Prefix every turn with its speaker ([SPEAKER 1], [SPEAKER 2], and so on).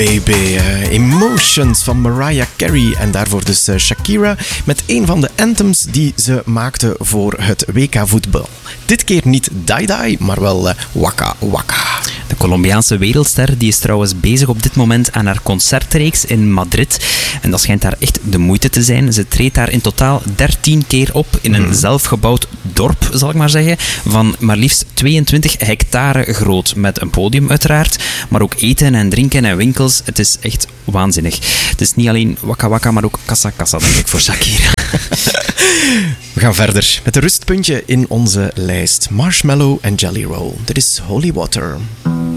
[SPEAKER 1] Baby, Emotions van Mariah Carey. En daarvoor dus Shakira met een van de anthems die ze maakte voor het WK voetbal. Dit keer niet Die Die, maar wel Waka Waka.
[SPEAKER 2] De Colombiaanse wereldster die is trouwens bezig op dit moment aan haar concertreeks in Madrid. En dat schijnt daar echt de moeite te zijn. Ze treedt daar in totaal 13 keer op in een zelfgebouwd dorp, zal ik maar zeggen, van maar liefst 22 hectare groot. Met een podium uiteraard, maar ook eten en drinken en winkels. Het is echt waanzinnig. Het is niet alleen Waka Waka, maar ook Kassa Kassa, denk ik, voor Shakira.
[SPEAKER 1] We gaan verder met een rustpuntje in onze lijst. Marshmallow en Jelly Roll. Dit is Holy Water.